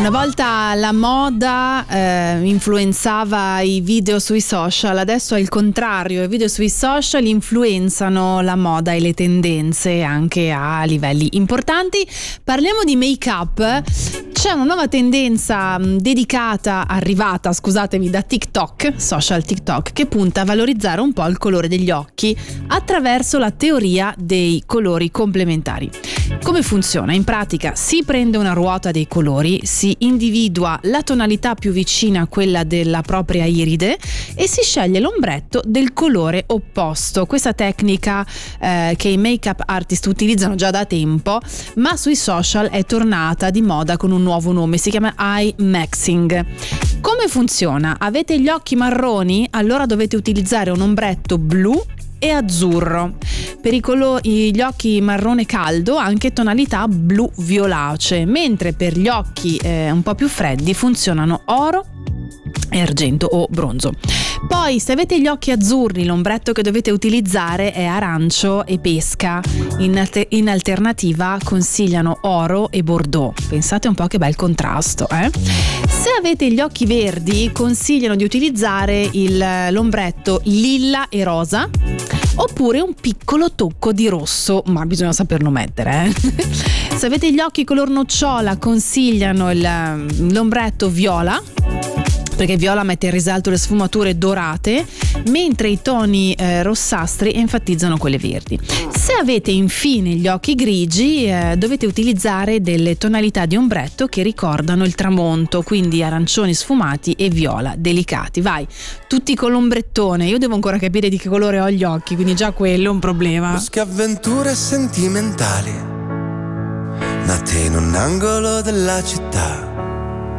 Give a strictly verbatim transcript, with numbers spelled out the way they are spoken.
Una volta la moda eh, influenzava i video sui social, adesso è il contrario, i video sui social influenzano la moda e le tendenze anche a livelli importanti. Parliamo di make-up. C'è una nuova tendenza dedicata, arrivata, scusatemi, da TikTok, social TikTok, che punta a valorizzare un po' il colore degli occhi attraverso la teoria dei colori complementari. Come funziona? In pratica si prende una ruota dei colori, si individua la tonalità più vicina a quella della propria iride e si sceglie l'ombretto del colore opposto. Questa tecnica eh, che i make-up artist utilizzano già da tempo, ma sui social è tornata di moda con un nuovo nome, si chiama eye maxing. Come funziona? Avete gli occhi marroni? Allora dovete utilizzare un ombretto blu e azzurro. Per i colori, gli occhi marrone caldo anche tonalità blu violacee, mentre per gli occhi eh, un po' più freddi funzionano oro e argento o bronzo. Poi se avete gli occhi azzurri, l'ombretto che dovete utilizzare è arancio e pesca. In, alter- in alternativa consigliano oro e bordeaux. Pensate un po' che bel contrasto, eh? Se avete gli occhi verdi consigliano di utilizzare il, l'ombretto lilla e rosa, oppure un piccolo tocco di rosso, ma bisogna saperlo mettere, eh? Se avete gli occhi color nocciola consigliano il, l'ombretto viola, perché viola mette in risalto le sfumature dorate, mentre i toni eh, rossastri enfatizzano quelle verdi. Se avete infine gli occhi grigi eh, dovete utilizzare delle tonalità di ombretto che ricordano il tramonto, quindi arancioni sfumati e viola delicati. Vai, tutti con l'ombrettone. Io devo ancora capire di che colore ho gli occhi, quindi già quello è un problema. Buschi avventure sentimentali nate in un angolo della città,